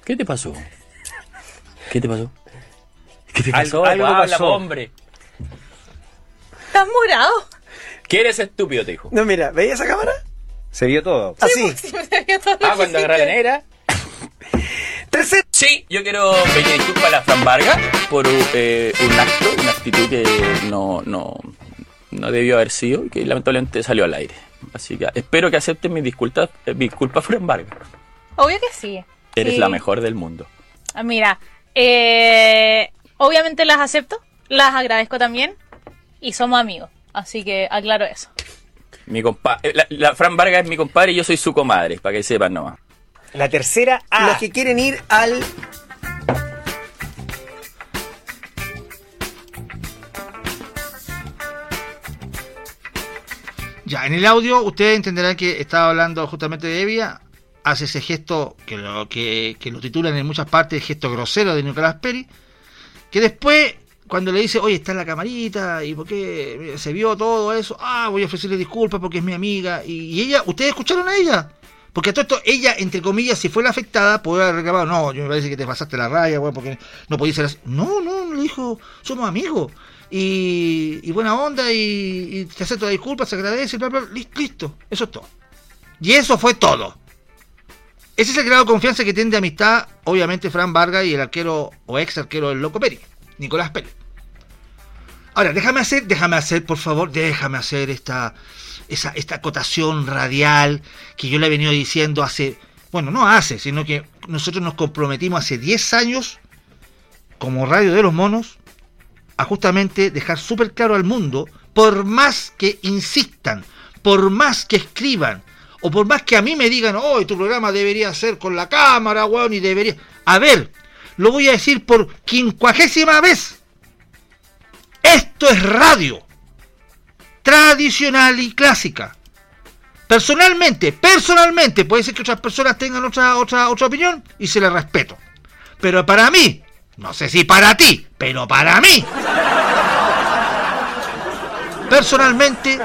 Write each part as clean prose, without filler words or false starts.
¿Qué te pasó? ¿Qué te pasó? ¿Qué te pasó? Algo Habla, pasó. hombre. ¿Estás morado? ¿Qué eres estúpido, te dijo? No, mira, ¿veis esa cámara? Se vio todo. Así. Sí, me sabía todo lo que Cuando agarré la hiciste. negra. Tercero. Sí, yo quiero pedir disculpas a la Fran Vargas por un acto, una actitud que no debió haber sido y que lamentablemente salió al aire. Así que espero que acepten mis disculpas, Fran Vargas. Obvio que sí. Eres Sí. la mejor del mundo. Mira, obviamente las acepto, las agradezco también y somos amigos. Así que aclaro eso. Mi la Fran Vargas es mi compadre y yo soy su comadre, para que sepan nomás. La tercera A. Los que quieren ir al... Ya, en el audio ustedes entenderán que estaba hablando justamente de Evia, hace ese gesto que lo titulan en muchas partes, el gesto grosero de Nicolás Peri, que después, cuando le dice, oye, está en la camarita, ¿y por qué se vio todo eso? Voy a ofrecerle disculpas porque es mi amiga. Y ella, ¿ustedes escucharon a ella? Porque a todo esto, ella, entre comillas, si fue la afectada, podría haber reclamado, no, yo me parece que te pasaste la raya, güey, porque no podías ser así. No, le dijo, somos amigos. Y buena onda, y te acepto la disculpa, se agradece, bla, bla, listo, eso es todo. Y eso fue todo. Ese es el grado de confianza que tiene de amistad, obviamente, Fran Vargas y el arquero o ex arquero del Loco Peri, Nicolás Peri. Ahora, déjame hacer, por favor, esta acotación radial que yo le he venido diciendo sino que nosotros nos comprometimos hace 10 años, como Radio de los Monos, a justamente dejar súper claro al mundo, por más que insistan, por más que escriban, o por más que a mí me digan, tu programa debería ser con la cámara, weón, y debería... A ver, lo voy a decir por 50ª vez. Esto es radio. Tradicional y clásica. Personalmente, puede ser que otras personas tengan otra opinión, y se la respeto. Pero para mí, no sé si para ti, pero para mí, personalmente,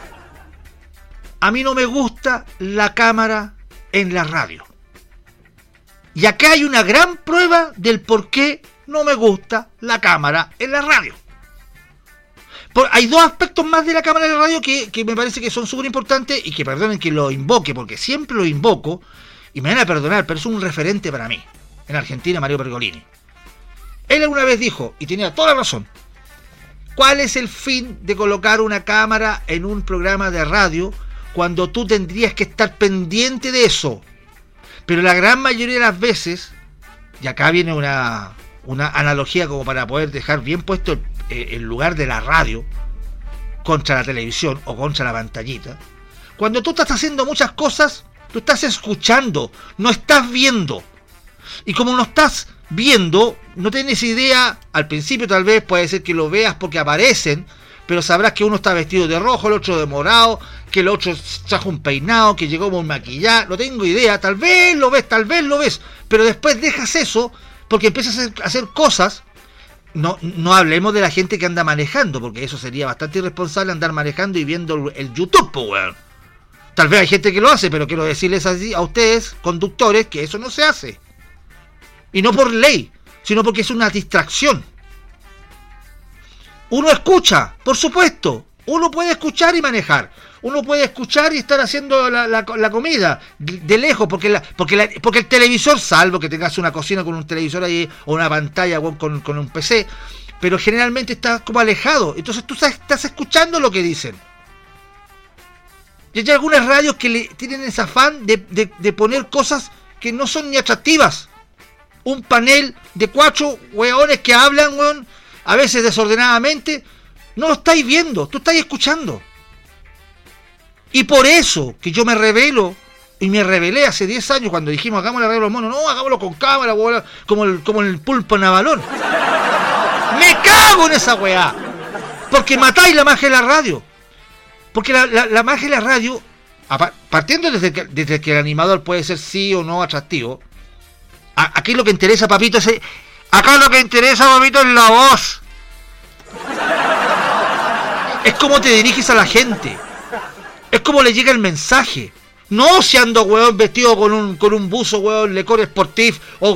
a mí no me gusta la cámara en la radio. Y acá hay una gran prueba del por qué no me gusta la cámara en la radio. Hay dos aspectos más de la cámara en la radio que me parece que son súper importantes, y que perdonen que lo invoque, porque siempre lo invoco, y me van a perdonar, pero es un referente para mí. En Argentina, Mario Pergolini. Él alguna vez dijo, y tenía toda la razón, ¿cuál es el fin de colocar una cámara en un programa de radio cuando tú tendrías que estar pendiente de eso? Pero la gran mayoría de las veces, y acá viene una analogía como para poder dejar bien puesto el lugar de la radio contra la televisión o contra la pantallita, cuando tú estás haciendo muchas cosas, tú estás escuchando, no estás viendo. Y como no estás viendo, no tienes idea, al principio tal vez puede ser que lo veas porque aparecen, pero sabrás que uno está vestido de rojo, el otro de morado, que el otro trajo un peinado, que llegó con maquillaje, no tengo idea, tal vez lo ves, pero después dejas eso porque empiezas a hacer cosas. No hablemos de la gente que anda manejando, porque eso sería bastante irresponsable, andar manejando y viendo el YouTube, weón. Tal vez hay gente que lo hace, pero quiero decirles así a ustedes, conductores, que eso no se hace. Y no por ley, sino porque es una distracción. Uno escucha, por supuesto. Uno puede escuchar y manejar. Uno puede escuchar y estar haciendo la comida de lejos, porque el televisor, salvo que tengas una cocina con un televisor ahí o una pantalla con un PC, pero generalmente está como alejado. Entonces tú estás escuchando lo que dicen. Y hay algunas radios que tienen ese afán de poner cosas que no son ni atractivas. Un panel de 4 hueones que hablan, weón, a veces desordenadamente. No lo estáis viendo, tú estáis escuchando. Y por eso que yo me rebelé hace 10 años cuando dijimos hagamos la radio de los monos. No, hagámoslo con cámara, weón, como el pulpo navalón. Me cago en esa weá. Porque matáis la magia de la radio. Porque la magia de la radio, partiendo desde que el animador puede ser sí o no atractivo, aquí lo que interesa, papito, es la voz. Es cómo te diriges a la gente. Es cómo le llega el mensaje. No si ando, weón, vestido con un buzo, weón, Lecor Sportif, o